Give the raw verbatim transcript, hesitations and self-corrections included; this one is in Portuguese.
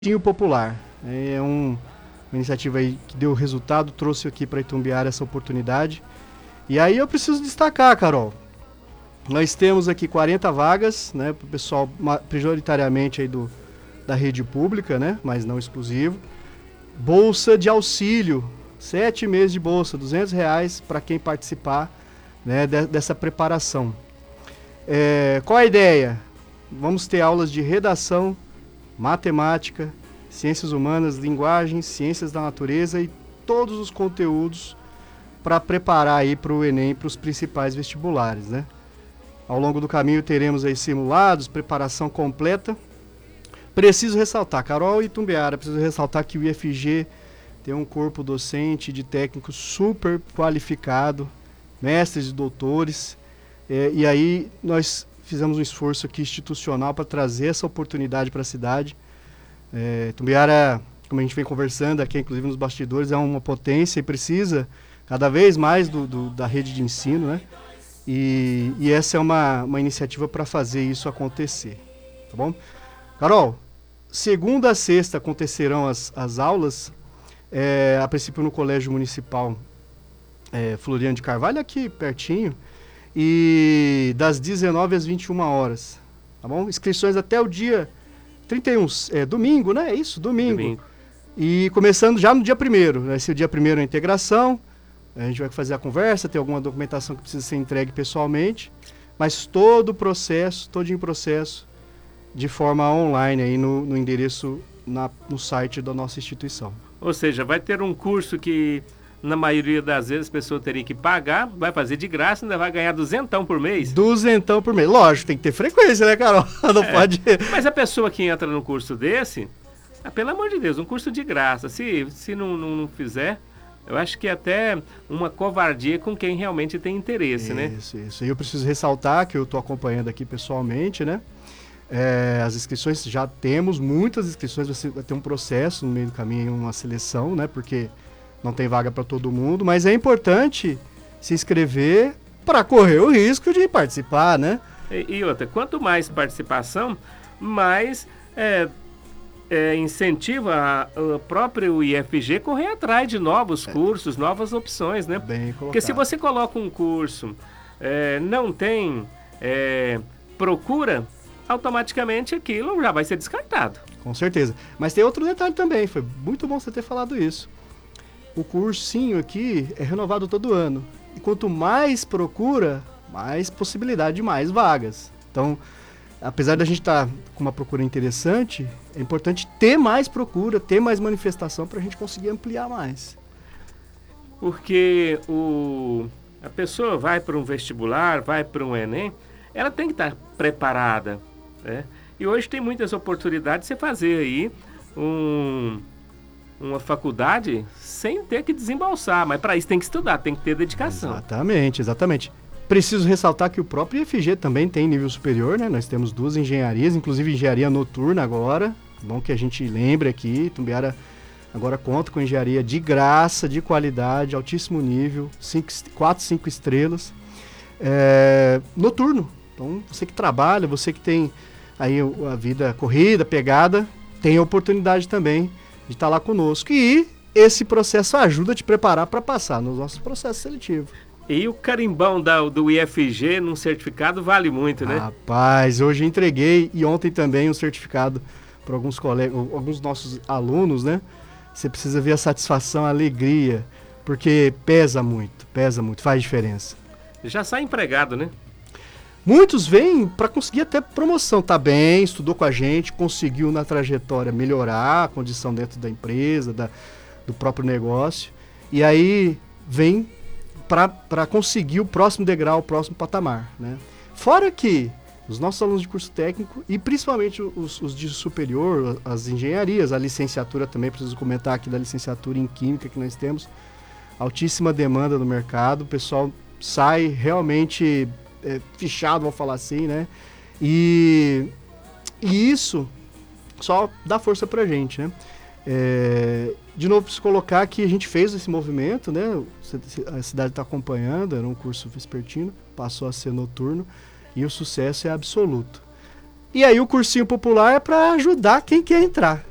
Cursinho Popular. É um, uma iniciativa aí que deu resultado, trouxe aqui para Itumbiara essa oportunidade. E aí eu preciso destacar, Carol, nós temos aqui quarenta vagas, né, para o pessoal prioritariamente aí do, da rede pública, né, mas não exclusivo. Bolsa de auxílio, sete meses de bolsa, duzentos reais para quem participar, né, de, dessa preparação. É, qual a ideia? Vamos ter aulas de redação, matemática, ciências humanas, linguagem, ciências da natureza e todos os conteúdos para preparar aí para o Enem, para os principais vestibulares, né? Ao longo do caminho teremos aí simulados, preparação completa. Preciso ressaltar, Carol e Itumbiara, preciso ressaltar que o I F G tem um corpo docente de técnicos super qualificado, mestres e doutores, é, e aí nós fizemos um esforço aqui institucional para trazer essa oportunidade para a cidade. É, Itumbiara, como a gente vem conversando aqui, inclusive nos bastidores, é uma potência e precisa cada vez mais do, do, da rede de ensino, né? E, e essa é uma, uma iniciativa para fazer isso acontecer, tá bom? Carol, segunda a sexta acontecerão as, as aulas, é, a princípio no Colégio Municipal é, Floriano de Carvalho, aqui pertinho, e das dezenove às vinte e uma horas, tá bom? Inscrições até o dia trinta e um, é domingo, né? É isso, domingo. domingo. E começando já no dia primeiro, vai ser o dia primeiro a integração, a gente vai fazer a conversa, tem alguma documentação que precisa ser entregue pessoalmente, mas todo o processo, todo em processo, de forma online aí no, no endereço, na, no site da nossa instituição. Ou seja, vai ter um curso que na maioria das vezes a pessoa teria que pagar, vai fazer de graça, ainda vai ganhar duzentão por mês. Duzentão por mês. Lógico, tem que ter frequência, né, Carol? Não é, pode... Mas a pessoa que entra num curso desse, ah, pelo amor de Deus, um curso de graça, se, se não, não, não fizer, eu acho que é até uma covardia com quem realmente tem interesse, isso, né? Isso, isso. E eu preciso ressaltar que eu estou acompanhando aqui pessoalmente, né? É, as inscrições, já temos muitas inscrições, vai ter um processo no meio do caminho, uma seleção, né? Porque não tem vaga para todo mundo, mas é importante se inscrever para correr o risco de participar, né? E, e outra, quanto mais participação, mais é, é, incentiva o próprio I F G correr atrás de novos é. cursos, novas opções, né? Bem colocado. Porque se você coloca um curso, é, não tem é, procura, automaticamente aquilo já vai ser descartado. Com certeza. Mas tem outro detalhe também, foi muito bom você ter falado isso. O cursinho aqui é renovado todo ano. E quanto mais procura, mais possibilidade de mais vagas. Então, apesar da gente estar tá com uma procura interessante, é importante ter mais procura, ter mais manifestação para a gente conseguir ampliar mais. Porque o, a pessoa vai para um vestibular, vai para um Enem, ela tem que estar tá preparada, né? E hoje tem muitas oportunidades de você fazer aí um... uma faculdade sem ter que desembolsar, mas para isso tem que estudar, tem que ter dedicação. Exatamente, exatamente. Preciso ressaltar que o próprio I F G também tem nível superior, né? Nós temos duas engenharias, inclusive engenharia noturna agora, bom que a gente lembre aqui, Itumbiara agora conta com engenharia de graça, de qualidade, altíssimo nível, quatro, cinco estrelas, é, noturno. Então, você que trabalha, você que tem aí a vida corrida, pegada, tem a oportunidade também de estar lá conosco. E esse processo ajuda a te preparar para passar nos nossos processos seletivos. E o carimbão da, do I F G num certificado vale muito, né? Rapaz, hoje entreguei e ontem também um certificado para alguns colegas, alguns nossos alunos, né? Você precisa ver a satisfação, a alegria, porque pesa muito, pesa muito, faz diferença. Já sai empregado, né? Muitos vêm para conseguir até promoção, tá bem, estudou com a gente, conseguiu na trajetória melhorar a condição dentro da empresa, da, do próprio negócio, e aí vem para conseguir o próximo degrau, o próximo patamar, né? Fora que os nossos alunos de curso técnico, e principalmente os, os de superior, as engenharias, a licenciatura também, preciso comentar aqui da licenciatura em Química que nós temos, altíssima demanda no mercado, o pessoal sai realmente... É, fichado, vamos falar assim, né? E, e isso só dá força pra gente, né? É, de novo, preciso colocar que a gente fez esse movimento, né? A cidade está acompanhando, era um curso vespertino, passou a ser noturno e o sucesso é absoluto. E aí o cursinho popular é para ajudar quem quer entrar.